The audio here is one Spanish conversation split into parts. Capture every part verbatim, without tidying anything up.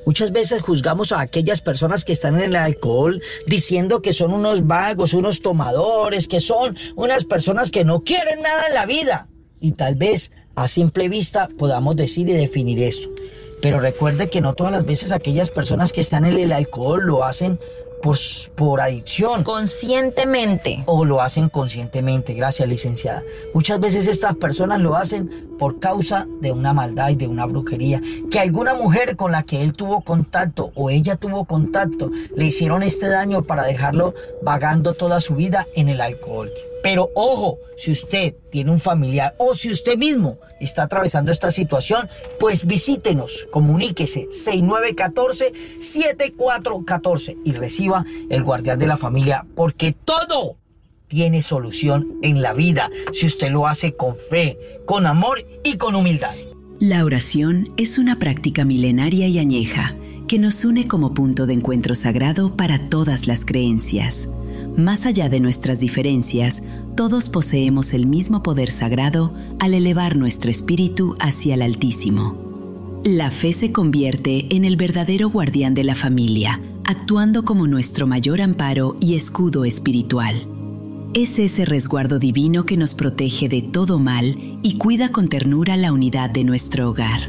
Muchas veces juzgamos a aquellas personas que están en el alcohol diciendo que son unos vagos, unos tomadores, que son unas personas que no quieren nada en la vida. Y tal vez a simple vista podamos decir y definir eso. Pero recuerde que no todas las veces aquellas personas que están en el alcohol lo hacen por, por adicción. Conscientemente. O lo hacen conscientemente, gracias licenciada. Muchas veces estas personas lo hacen por causa de una maldad y de una brujería. Que alguna mujer con la que él tuvo contacto o ella tuvo contacto le hicieron este daño para dejarlo vagando toda su vida en el alcohol. Pero ojo, si usted tiene un familiar o si usted mismo está atravesando esta situación, pues visítenos, comuníquese seis nueve uno cuatro, siete cuatro uno cuatro y reciba el guardián de la familia, porque todo tiene solución en la vida si usted lo hace con fe, con amor y con humildad. La oración es una práctica milenaria y añeja que nos une como punto de encuentro sagrado para todas las creencias. Más allá de nuestras diferencias, todos poseemos el mismo poder sagrado al elevar nuestro espíritu hacia el Altísimo. La fe se convierte en el verdadero guardián de la familia, actuando como nuestro mayor amparo y escudo espiritual. Es ese resguardo divino que nos protege de todo mal y cuida con ternura la unidad de nuestro hogar.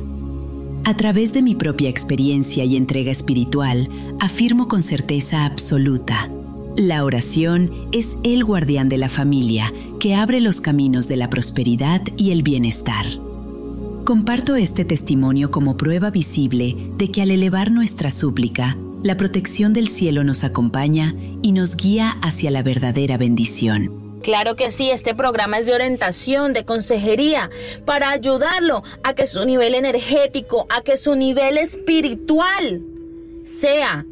A través de mi propia experiencia y entrega espiritual, afirmo con certeza absoluta: la oración es el guardián de la familia que abre los caminos de la prosperidad y el bienestar. Comparto este testimonio como prueba visible de que al elevar nuestra súplica, la protección del cielo nos acompaña y nos guía hacia la verdadera bendición. Claro que sí, este programa es de orientación, de consejería, para ayudarlo a que su nivel energético, a que su nivel espiritual sea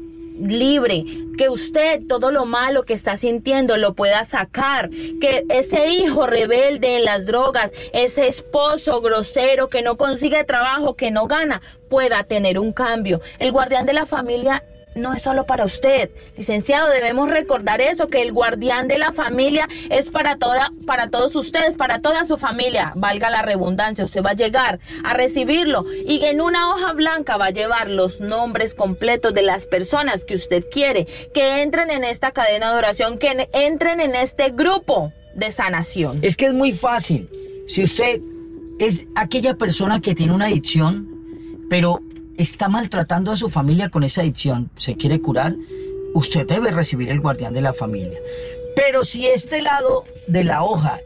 libre, que usted todo lo malo que está sintiendo lo pueda sacar, que ese hijo rebelde en las drogas, ese esposo grosero que no consigue trabajo, que no gana, pueda tener un cambio. El guardián de la familia no es solo para usted, licenciado, debemos recordar eso, que el guardián de la familia es para toda, para todos ustedes, para toda su familia, valga la redundancia. Usted va a llegar a recibirlo y en una hoja blanca va a llevar los nombres completos de las personas que usted quiere que entren en esta cadena de oración, que entren en este grupo de sanación. Es que es muy fácil. Si usted es aquella persona que tiene una adicción, pero está maltratando a su familia con esa adicción, se quiere curar, usted debe recibir el guardián de la familia. Pero si este lado de la hoja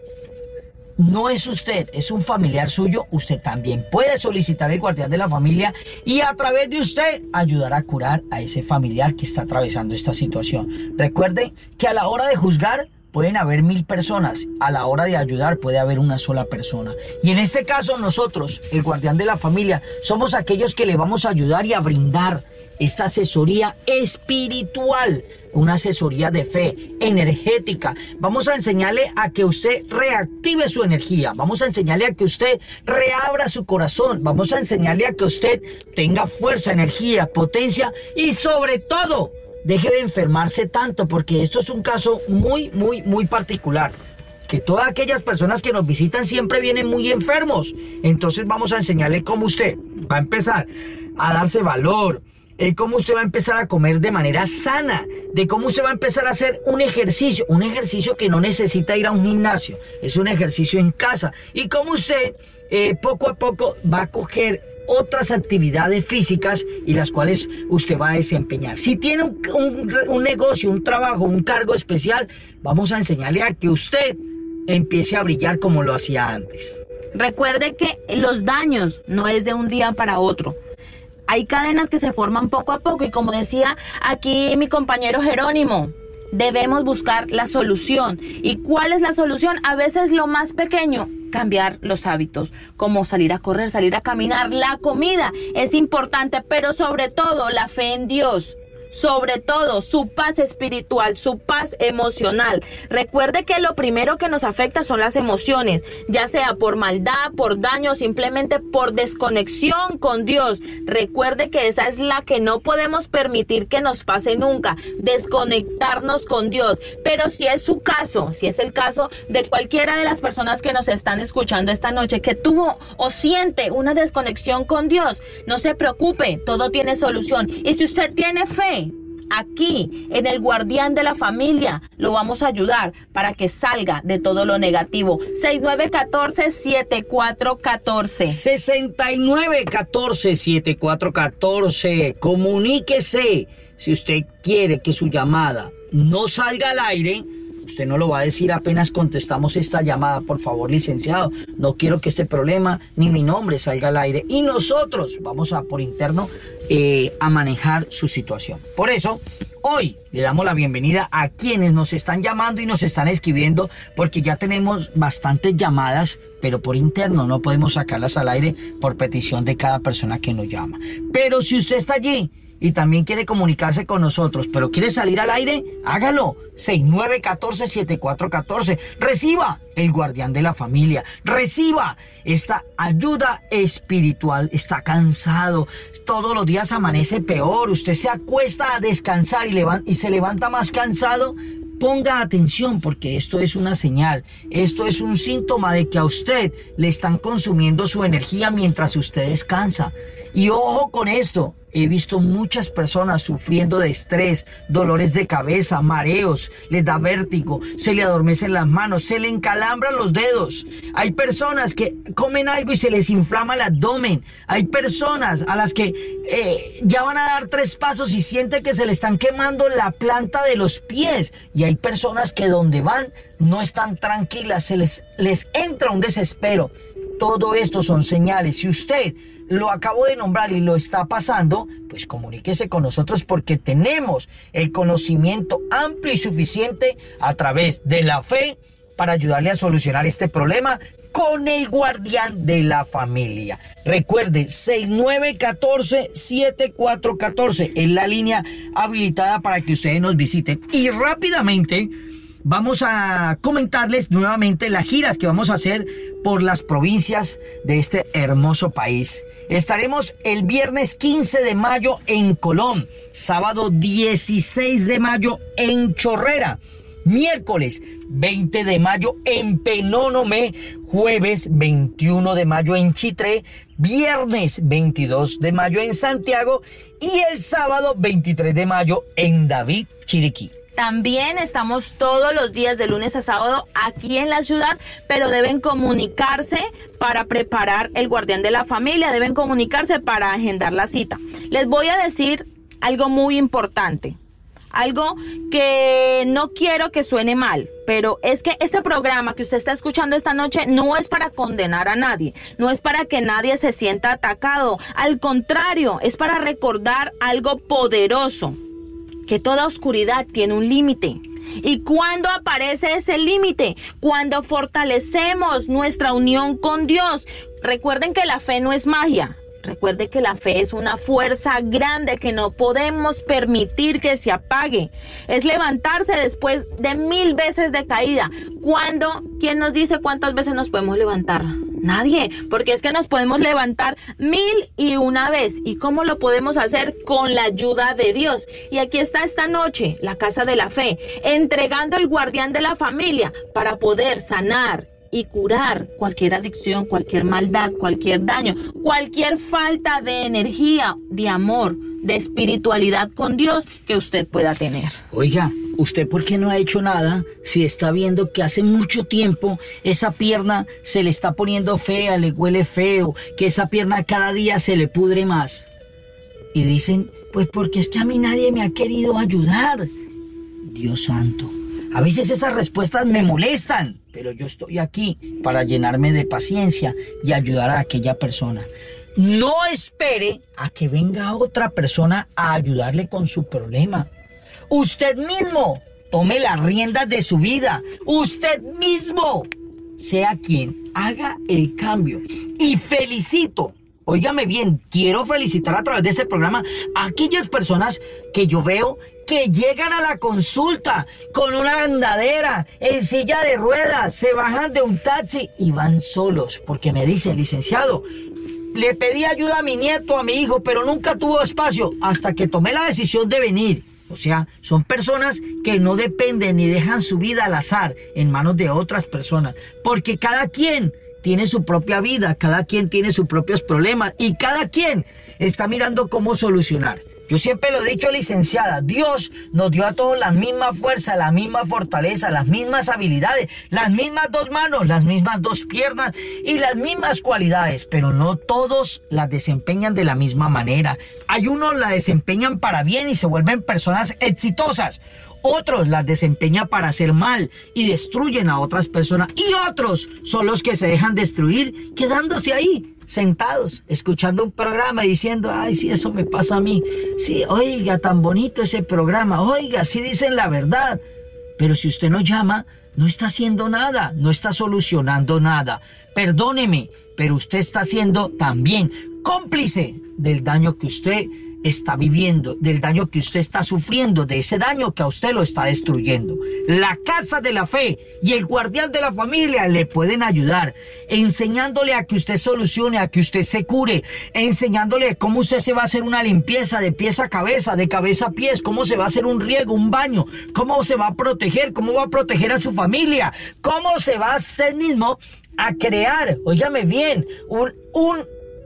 no es usted, es un familiar suyo, usted también puede solicitar el guardián de la familia y a través de usted ayudar a curar a ese familiar que está atravesando esta situación. Recuerde que a la hora de juzgar pueden haber mil personas, a la hora de ayudar puede haber una sola persona. Y en este caso nosotros, el guardián de la familia, somos aquellos que le vamos a ayudar y a brindar esta asesoría espiritual, una asesoría de fe, energética. Vamos a enseñarle a que usted reactive su energía, vamos a enseñarle a que usted reabra su corazón, vamos a enseñarle a que usted tenga fuerza, energía, potencia y sobre todo, deje de enfermarse tanto, porque esto es un caso muy, muy, muy particular. Que todas aquellas personas que nos visitan siempre vienen muy enfermos. Entonces vamos a enseñarle cómo usted va a empezar a darse valor, eh, cómo usted va a empezar a comer de manera sana, de cómo usted va a empezar a hacer un ejercicio, un ejercicio que no necesita ir a un gimnasio, es un ejercicio en casa. Y cómo usted eh, poco a poco va a coger otras actividades físicas y las cuales usted va a desempeñar. Si tiene un, un, un negocio, un trabajo, un cargo especial, vamos a enseñarle a que usted empiece a brillar como lo hacía antes. Recuerde que los daños no es de un día para otro. Hay cadenas que se forman poco a poco y como decía aquí mi compañero Jerónimo, debemos buscar la solución. ¿Y cuál es la solución? A veces lo más pequeño, cambiar los hábitos, como salir a correr, salir a caminar. La comida es importante, pero sobre todo la fe en Dios. sobre todo su paz espiritual, su paz emocional. Recuerde que lo primero que nos afecta son las emociones, ya sea por maldad, por daño, simplemente por desconexión con Dios. Recuerde que esa es la que no podemos permitir que nos pase nunca, desconectarnos con Dios. Pero si es su caso, si es el caso de cualquiera de las personas que nos están escuchando esta noche, que tuvo o siente una desconexión con Dios, no se preocupe, todo tiene solución. Y si usted tiene fe, aquí en el guardián de la familia lo vamos a ayudar para que salga de todo lo negativo. seis nueve uno cuatro, siete cuatro uno cuatro. seis nueve uno cuatro, siete cuatro uno cuatro. Comuníquese. Si usted quiere que su llamada no salga al aire, usted no lo va a decir apenas contestamos esta llamada. Por favor, licenciado, no quiero que este problema ni mi nombre salga al aire. Y nosotros vamos a por interno eh, a manejar su situación. Por eso, hoy le damos la bienvenida a quienes nos están llamando y nos están escribiendo, porque ya tenemos bastantes llamadas, pero por interno no podemos sacarlas al aire por petición de cada persona que nos llama. Pero si usted está allí y también quiere comunicarse con nosotros, pero quiere salir al aire, hágalo. seis nueve uno cuatro, siete cuatro uno cuatro. Reciba el guardián de la familia. Reciba esta ayuda espiritual. Está cansado. Todos los días amanece peor. Usted se acuesta a descansar y, levanta, y se levanta más cansado. Ponga atención, porque esto es una señal. Esto es un síntoma de que a usted le están consumiendo su energía mientras usted descansa. Y ojo con esto. He visto muchas personas sufriendo de estrés, dolores de cabeza, mareos, les da vértigo, se le adormecen las manos, se le encalambran los dedos. Hay personas que comen algo y se les inflama el abdomen. Hay personas a las que eh, ya van a dar tres pasos y sienten que se le están quemando la planta de los pies. Y hay personas que donde van no están tranquilas, se les, les entra un desespero. Todo esto son señales. Si usted lo acabo de nombrar y lo está pasando, pues comuníquese con nosotros, porque tenemos el conocimiento amplio y suficiente a través de la fe para ayudarle a solucionar este problema con el guardián de la familia. Recuerde, seis nueve uno cuatro, siete cuatro uno cuatro es la línea habilitada para que ustedes nos visiten. Y rápidamente vamos a comentarles nuevamente las giras que vamos a hacer por las provincias de este hermoso país. Estaremos el viernes quince de mayo en Colón, sábado dieciséis de mayo en Chorrera, miércoles veinte de mayo en Penonomé, jueves veintiuno de mayo en Chitré, viernes veintidós de mayo en Santiago y el sábado veintitrés de mayo en David, Chiriquí. También estamos todos los días de lunes a sábado aquí en la ciudad, pero deben comunicarse para preparar el guardián de la familia, deben comunicarse para agendar la cita. Les voy a decir algo muy importante, algo que no quiero que suene mal, pero es que este programa que usted está escuchando esta noche no es para condenar a nadie, no es para que nadie se sienta atacado, al contrario, es para recordar algo poderoso, que toda oscuridad tiene un límite. ¿Y cuándo aparece ese límite? Cuando fortalecemos nuestra unión con Dios. Recuerden que la fe no es magia. Recuerde que la fe es una fuerza grande que no podemos permitir que se apague. Es levantarse después de mil veces de caída. ¿Cuándo? ¿Quién nos dice cuántas veces nos podemos levantar? Nadie, porque es que nos podemos levantar mil y una vez. ¿Y cómo lo podemos hacer? Con la ayuda de Dios. Y aquí está esta noche la Casa de la Fe, entregando el guardián de la familia para poder sanar y curar cualquier adicción, cualquier maldad, cualquier daño, cualquier falta de energía, de amor, de espiritualidad con Dios que usted pueda tener. Oiga, ¿usted por qué no ha hecho nada si está viendo que hace mucho tiempo esa pierna se le está poniendo fea, le huele feo, que esa pierna cada día se le pudre más? Y dicen, pues porque es que a mí nadie me ha querido ayudar. Dios santo. A veces esas respuestas me molestan, pero yo estoy aquí para llenarme de paciencia y ayudar a aquella persona. No espere a que venga otra persona a ayudarle con su problema. Usted mismo tome las riendas de su vida. Usted mismo sea quien haga el cambio. Y felicito óigame bien, quiero felicitar a través de este programa a aquellas personas que yo veo que llegan a la consulta con una andadera, en silla de ruedas, se bajan de un taxi y van solos, porque me dicen, licenciado, le pedí ayuda a mi nieto, a mi hijo, pero nunca tuvo espacio hasta que tomé la decisión de venir. O sea, son personas que no dependen ni dejan su vida al azar en manos de otras personas, porque cada quien tiene su propia vida, cada quien tiene sus propios problemas y cada quien está mirando cómo solucionar. Yo siempre lo he dicho, licenciada, Dios nos dio a todos la misma fuerza, la misma fortaleza, las mismas habilidades, las mismas dos manos, las mismas dos piernas y las mismas cualidades, pero no todos las desempeñan de la misma manera. Hay unos la desempeñan para bien y se vuelven personas exitosas. Otros las desempeñan para hacer mal y destruyen a otras personas. Y otros son los que se dejan destruir quedándose ahí, sentados, escuchando un programa y diciendo, ay, sí, eso me pasa a mí. Sí, oiga, tan bonito ese programa. Oiga, sí dicen la verdad. Pero si usted no llama, no está haciendo nada, no está solucionando nada. Perdóneme, pero usted está siendo también cómplice del daño que usted está viviendo, del daño que usted está sufriendo, de ese daño que a usted lo está destruyendo. La Casa de la Fe y el Guardián de la Familia le pueden ayudar, enseñándole a que usted solucione, a que usted se cure, enseñándole cómo usted se va a hacer una limpieza de pies a cabeza, de cabeza a pies, cómo se va a hacer un riego, un baño, cómo se va a proteger, cómo va a proteger a su familia, cómo se va a usted mismo a crear, óigame bien, un, un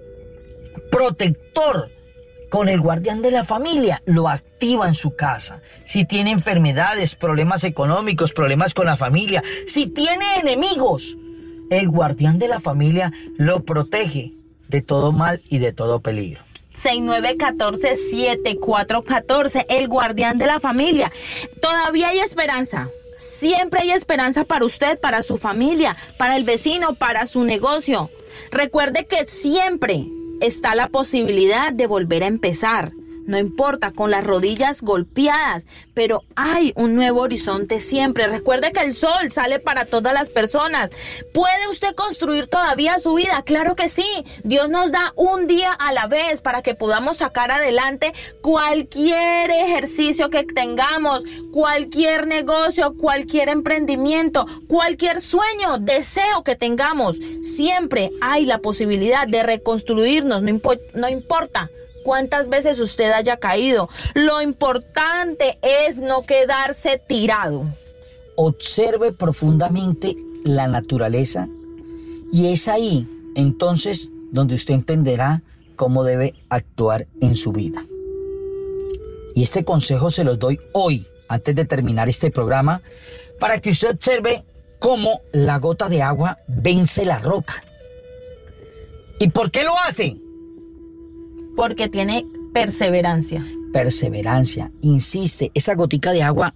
protector. Con el Guardián de la Familia lo activa en su casa. Si tiene enfermedades, problemas económicos, problemas con la familia, si tiene enemigos, el Guardián de la Familia lo protege de todo mal y de todo peligro. seis nueve uno cuatro, siete cuatro uno cuatro, el Guardián de la Familia. Todavía hay esperanza. Siempre hay esperanza para usted, para su familia, para el vecino, para su negocio. Recuerde que siempre está la posibilidad de volver a empezar. No importa, con las rodillas golpeadas, pero hay un nuevo horizonte siempre. Recuerde que el sol sale para todas las personas. ¿Puede usted construir todavía su vida? Claro que sí. Dios nos da un día a la vez para que podamos sacar adelante cualquier ejercicio que tengamos, cualquier negocio, cualquier emprendimiento, cualquier sueño, deseo que tengamos. Siempre hay la posibilidad de reconstruirnos, no, impo- no importa cuántas veces usted haya caído. Lo importante es no quedarse tirado. Observe profundamente la naturaleza y es ahí, entonces, donde usted entenderá cómo debe actuar en su vida. Y este consejo se los doy hoy, antes de terminar este programa, para que usted observe cómo la gota de agua vence la roca. ¿Y por qué lo hace? Porque tiene perseverancia. Perseverancia, insiste, esa gotica de agua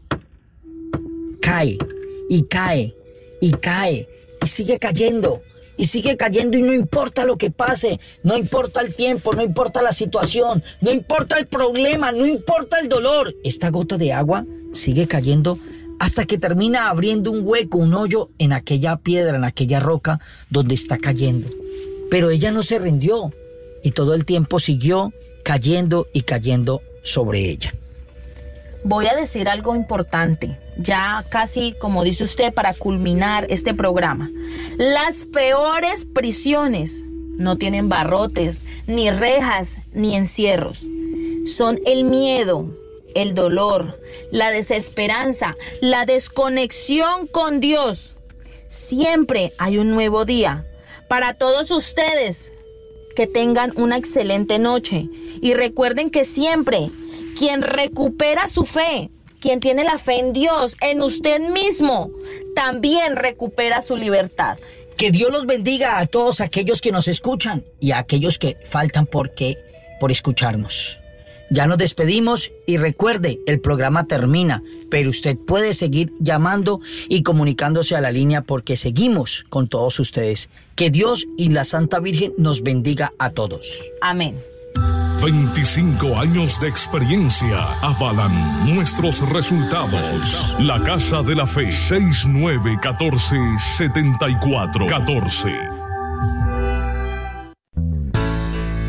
cae y cae y cae y sigue cayendo y sigue cayendo y no importa lo que pase, no importa el tiempo, no importa la situación, no importa el problema, no importa el dolor, esta gota de agua sigue cayendo hasta que termina abriendo un hueco, un hoyo en aquella piedra, en aquella roca donde está cayendo. Pero ella no se rindió. Y todo el tiempo siguió cayendo y cayendo sobre ella. Voy a decir algo importante, ya casi como dice usted para culminar este programa. Las peores prisiones no tienen barrotes, ni rejas, ni encierros. Son el miedo, el dolor, la desesperanza, la desconexión con Dios. Siempre hay un nuevo día. Para todos ustedes, que tengan una excelente noche y recuerden que siempre quien recupera su fe, quien tiene la fe en Dios, en usted mismo, también recupera su libertad. Que Dios los bendiga a todos aquellos que nos escuchan y a aquellos que faltan por qué, por escucharnos. Ya nos despedimos y recuerde, el programa termina, pero usted puede seguir llamando y comunicándose a la línea porque seguimos con todos ustedes. Que Dios y la Santa Virgen nos bendiga a todos. Amén. veinticinco años de experiencia avalan nuestros resultados. La Casa de la Fe, seis nueve uno cuatro, siete cuatro uno cuatro.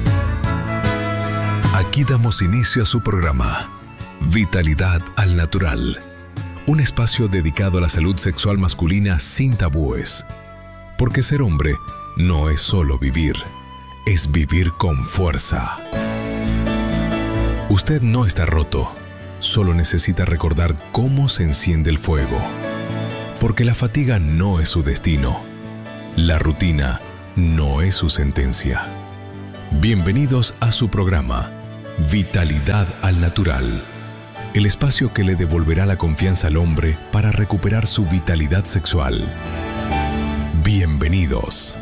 Damos inicio a su programa, Vitalidad al Natural, un espacio dedicado a la salud sexual masculina sin tabúes. Porque ser hombre no es solo vivir, es vivir con fuerza. Usted no está roto, solo necesita recordar cómo se enciende el fuego. Porque la fatiga no es su destino, la rutina no es su sentencia. Bienvenidos a su programa, Vitalidad al Natural, el espacio que le devolverá la confianza al hombre para recuperar su vitalidad sexual. Bienvenidos.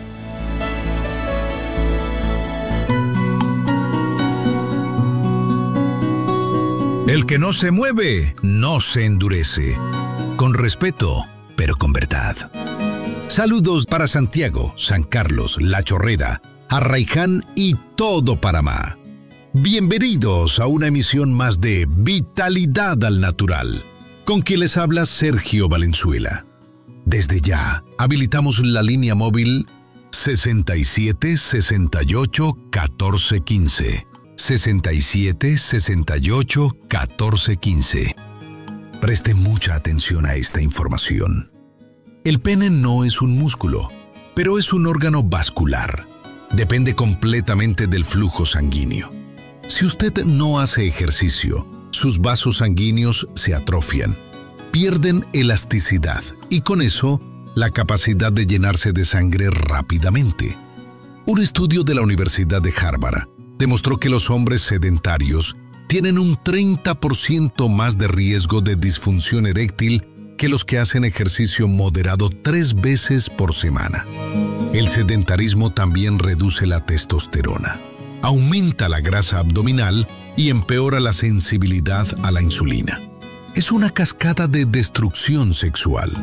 El que no se mueve, no se endurece. Con respeto, pero con verdad. Saludos para Santiago, San Carlos, La Chorrera, Arraiján y todo Panamá. Bienvenidos a una emisión más de Vitalidad al Natural, con quien les habla Sergio Valenzuela. Desde ya, habilitamos la línea móvil sesenta y siete, sesenta y ocho, catorce, quince. sesenta y siete, sesenta y ocho, catorce, quince. Preste mucha atención a esta información. El pene no es un músculo, pero es un órgano vascular. Depende completamente del flujo sanguíneo. Si usted no hace ejercicio, sus vasos sanguíneos se atrofian, pierden elasticidad y con eso la capacidad de llenarse de sangre rápidamente. Un estudio de la Universidad de Harvard demostró que los hombres sedentarios tienen un treinta por ciento más de riesgo de disfunción eréctil que los que hacen ejercicio moderado tres veces por semana. El sedentarismo también reduce la testosterona, aumenta la grasa abdominal y empeora la sensibilidad a la insulina. Es una cascada de destrucción sexual.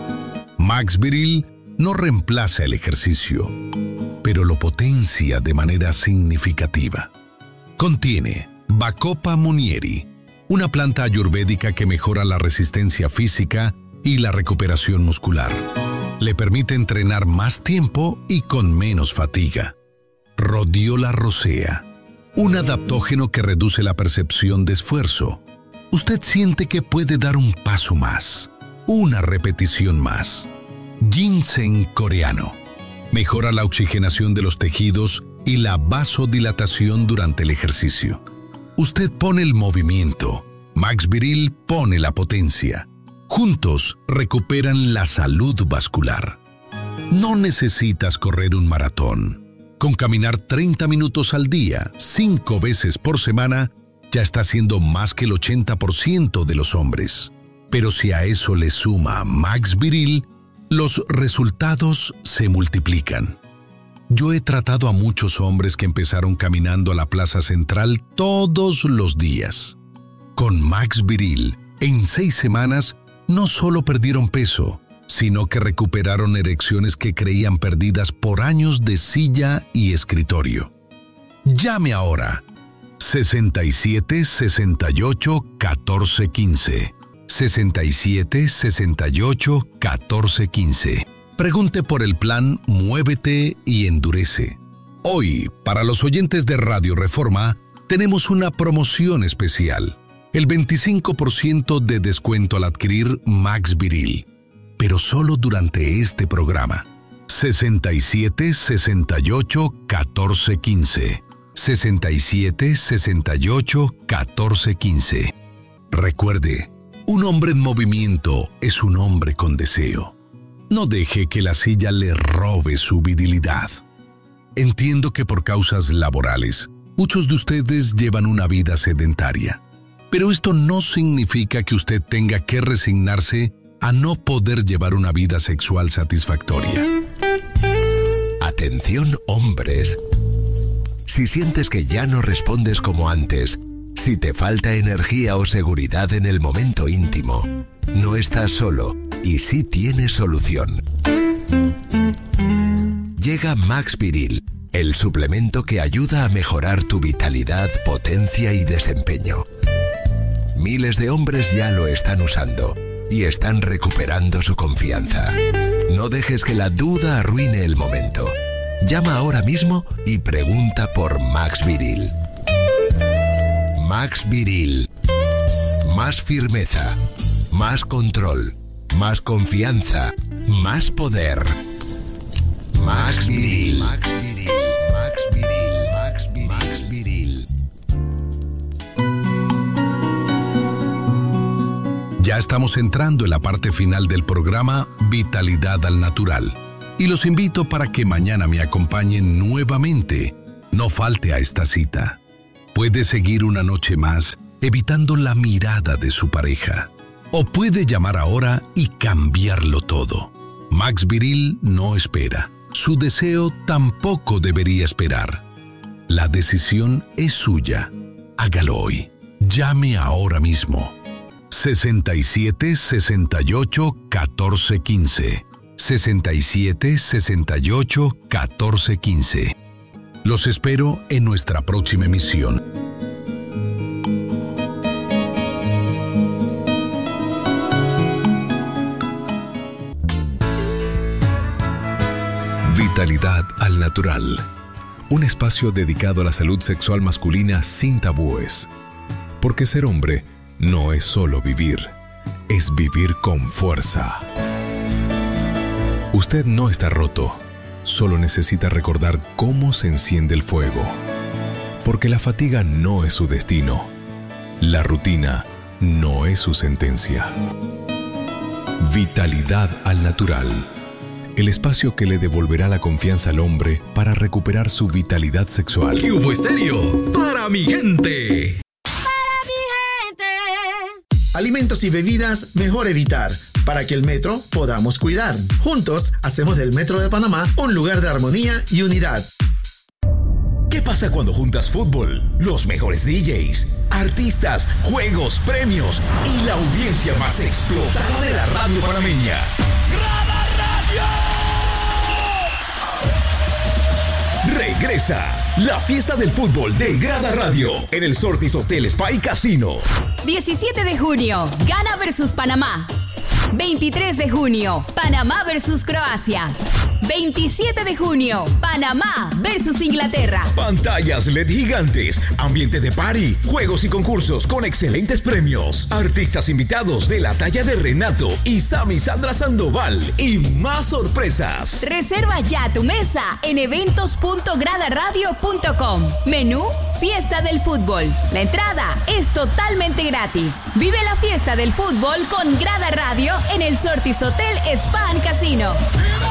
Max Viril no reemplaza el ejercicio, pero lo potencia de manera significativa. Contiene Bacopa monnieri, una planta ayurvédica que mejora la resistencia física y la recuperación muscular. Le permite entrenar más tiempo y con menos fatiga. Rhodiola rosea, un adaptógeno que reduce la percepción de esfuerzo. Usted siente que puede dar un paso más, una repetición más. Ginseng coreano. Mejora la oxigenación de los tejidos y la vasodilatación durante el ejercicio. Usted pone el movimiento, Max Viril pone la potencia. Juntos recuperan la salud vascular. No necesitas correr un maratón. Con caminar treinta minutos al día, cinco veces por semana, ya está haciendo más que el ochenta por ciento de los hombres. Pero si a eso le suma Max Viril, los resultados se multiplican. Yo he tratado a muchos hombres que empezaron caminando a la plaza central todos los días. Con Max Viril, en seis semanas, no solo perdieron peso, sino que recuperaron erecciones que creían perdidas por años de silla y escritorio. Llame ahora. sesenta y siete, sesenta y ocho, catorce, quince. sesenta y siete, sesenta y ocho, catorce, quince. Pregunte por el plan Muévete y Endurece. Hoy, para los oyentes de Radio Reforma, tenemos una promoción especial. El veinticinco por ciento de descuento al adquirir Max Viril. Pero solo durante este programa. sesenta y siete, sesenta y ocho, catorce, quince. sesenta y siete, sesenta y ocho, catorce, quince. Recuerde, un hombre en movimiento es un hombre con deseo. No deje que la silla le robe su virilidad. Entiendo que por causas laborales, muchos de ustedes llevan una vida sedentaria. Pero esto no significa que usted tenga que resignarse a no poder llevar una vida sexual satisfactoria. Atención, hombres. Si sientes que ya no respondes como antes, si te falta energía o seguridad en el momento íntimo, no estás solo y sí tienes solución. Llega Max Viril, el suplemento que ayuda a mejorar tu vitalidad, potencia y desempeño. Miles de hombres ya lo están usando y están recuperando su confianza. No dejes que la duda arruine el momento. Llama ahora mismo y pregunta por Max Viril. Max Viril. Más firmeza, más control, más confianza, más poder. Max Viril. Max Viril. Max Viril. Max Viril. Max Viril. Ya estamos entrando en la parte final del programa Vitalidad al Natural. Y los invito para que mañana me acompañen nuevamente. No falte a esta cita. Puede seguir una noche más evitando la mirada de su pareja. O puede llamar ahora y cambiarlo todo. Max Viril no espera. Su deseo tampoco debería esperar. La decisión es suya. Hágalo hoy. Llame ahora mismo. sesenta y siete, sesenta y ocho, catorce, quince. sesenta y siete, sesenta y ocho, catorce, quince. Los espero en nuestra próxima emisión. Vitalidad al Natural. Un espacio dedicado a la salud sexual masculina sin tabúes. Porque ser hombre no es solo vivir, es vivir con fuerza. Usted no está roto, solo necesita recordar cómo se enciende el fuego. Porque la fatiga no es su destino, la rutina no es su sentencia. Vitalidad al Natural. El espacio que le devolverá la confianza al hombre para recuperar su vitalidad sexual. Cubo Estéreo, para mi gente. Para mi gente. Alimentos y bebidas mejor evitar, para que el metro podamos cuidar. Juntos hacemos del Metro de Panamá un lugar de armonía y unidad. ¿Qué pasa cuando juntas fútbol, los mejores D Js, artistas, juegos, premios y la audiencia más explotada de la radio panameña? ¡Grada Radio! Regresa la fiesta del fútbol de Grada Radio en el Sortis Hotel Spa y Casino. diecisiete de junio, Ghana versus Panamá. veintitrés de junio, Panamá versus Croacia. veintisiete de junio, Panamá versus Inglaterra. Pantallas L E D gigantes, ambiente de party, juegos y concursos con excelentes premios, artistas invitados de la talla de Renato y Sammy Sandra Sandoval y más sorpresas. Reserva ya tu mesa en eventos punto grada radio punto com. Menú, fiesta del fútbol. La entrada es totalmente gratis. Vive la fiesta del fútbol con Grada Radio en el Sortis Hotel Spa and Casino.